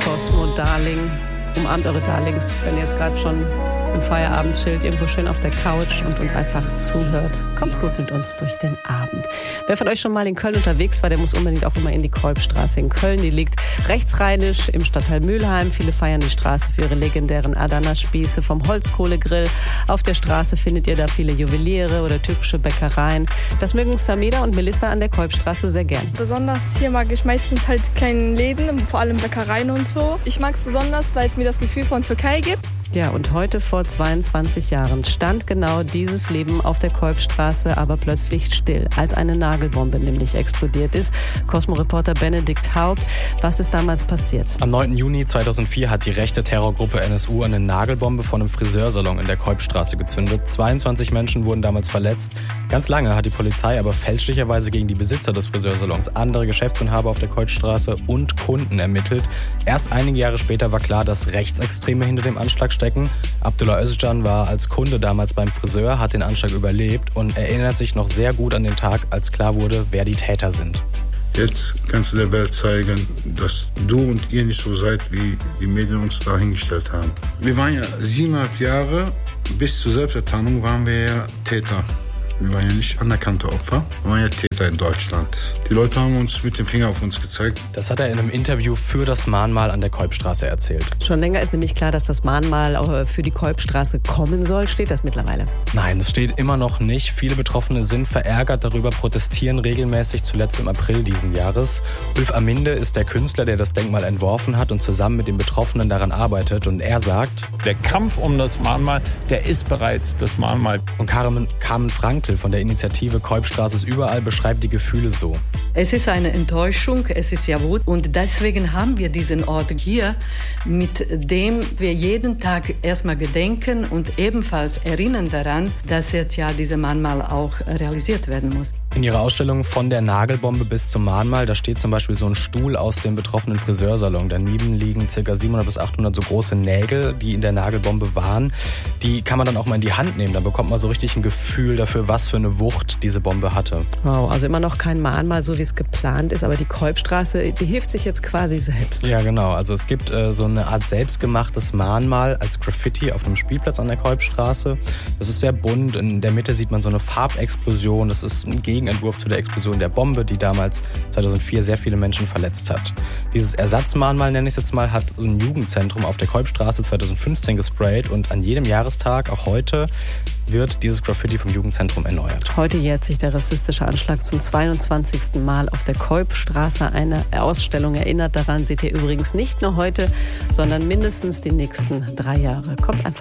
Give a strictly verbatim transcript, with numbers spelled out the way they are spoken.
Cosmo, Darling. Umarmt eure Darlings, wenn ihr jetzt gerade schon im Feierabend chillt, irgendwo schön auf der Couch und uns einfach zuhört. Kommt gut mit uns durch den Abend. Wer von euch schon mal in Köln unterwegs war, der muss unbedingt auch immer in die Kolbstraße in Köln. Die liegt rechtsrheinisch im Stadtteil Mülheim. Viele feiern die Straße für ihre legendären Adana-Spieße vom Holzkohlegrill. Auf der Straße findet ihr da viele Juweliere oder typische Bäckereien. Das mögen Samira und Melissa an der Kolbstraße sehr gern. Besonders hier mag ich meistens halt kleine Läden, vor allem Bäckereien und so. Ich mag es besonders, weil es mir das Gefühl von Türkei gibt. Ja, und heute vor zweiundzwanzig Jahren stand genau dieses Leben auf der Kolbstraße aber plötzlich still, als eine Nagelbombe nämlich explodiert ist. Cosmo-Reporter Benedikt Haupt, was ist damals passiert? Am neunten Juni zweitausendvier hat die rechte Terrorgruppe N S U eine Nagelbombe vor einem Friseursalon in der Kolbstraße gezündet. zweiundzwanzig Menschen wurden damals verletzt. Ganz lange hat die Polizei aber fälschlicherweise gegen die Besitzer des Friseursalons, andere Geschäftsinhaber auf der Kolbstraße und Kunden ermittelt. Erst einige Jahre später war klar, dass Rechtsextreme hinter dem Anschlag stecken. Abdullah Özcan war als Kunde damals beim Friseur, hat den Anschlag überlebt und erinnert sich noch sehr gut an den Tag, als klar wurde, wer die Täter sind. Jetzt kannst du der Welt zeigen, dass du und ihr nicht so seid, wie die Medien uns dahingestellt haben. Wir waren ja siebeneinhalb Jahre, bis zur Selbstertarnung waren wir ja Täter. Wir waren ja nicht anerkannte Opfer, wir waren ja Täter in Deutschland. Die Leute haben uns mit dem Finger auf uns gezeigt. Das hat er in einem Interview für das Mahnmal an der Kolbstraße erzählt. Schon länger ist nämlich klar, dass das Mahnmal auch für die Kolbstraße kommen soll. Steht das mittlerweile? Nein, es steht immer noch nicht. Viele Betroffene sind verärgert darüber, protestieren regelmäßig, zuletzt im April diesen Jahres. Ulf Aminde ist der Künstler, der das Denkmal entworfen hat und zusammen mit den Betroffenen daran arbeitet. Und er sagt, der Kampf um das Mahnmal, der ist bereits das Mahnmal. Und Carmen, Carmen Frankl von der Initiative Kolbstraße ist überall beschreibt die Gefühle so. Es ist eine Enttäuschung, es ist ja Wut und deswegen haben wir diesen Ort hier, mit dem wir jeden Tag erstmal gedenken und ebenfalls erinnern daran, dass jetzt ja dieses Mahnmal auch realisiert werden muss. In ihrer Ausstellung von der Nagelbombe bis zum Mahnmal, da steht zum Beispiel so ein Stuhl aus dem betroffenen Friseursalon. Daneben liegen ca. siebenhundert bis achthundert so große Nägel, die in der Nagelbombe waren. Die kann man dann auch mal in die Hand nehmen. Da bekommt man so richtig ein Gefühl dafür, was für eine Wucht diese Bombe hatte. Wow, also immer noch kein Mahnmal, so wie es geplant ist. Aber die Kolbstraße, die hilft sich jetzt quasi selbst. Ja, genau. Also es gibt äh, so eine Art selbstgemachtes Mahnmal als Graffiti auf einem Spielplatz an der Kolbstraße. Das ist sehr bunt. In der Mitte sieht man so eine Farbexplosion. Das ist ein Gegenentwurf zu der Explosion der Bombe, die damals zweitausendvier sehr viele Menschen verletzt hat. Dieses Ersatzmahnmal, nenne ich es jetzt mal, hat so ein Jugendzentrum auf der Kolbstraße zweitausendfünfzehn gesprayt und an jedem Jahrestag, auch heute, wird dieses Graffiti vom Jugendzentrum erneuert. Heute jährt sich der rassistische Anschlag zum zweiundzwanzigsten Mal auf der Kolbstraße. Eine Ausstellung erinnert daran, seht ihr übrigens nicht nur heute, sondern mindestens die nächsten drei Jahre. Kommt einfach